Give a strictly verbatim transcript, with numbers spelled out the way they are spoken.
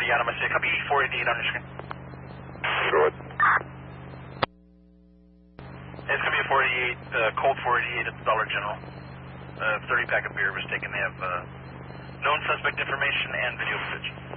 Yanam, I say, copy four eighty-eight on your screen. Good. It's going to be a four eighty-eight, uh, cold four eighty-eight at the Dollar General. Uh, thirty pack of beer was taken. They have uh, known suspect information and video footage.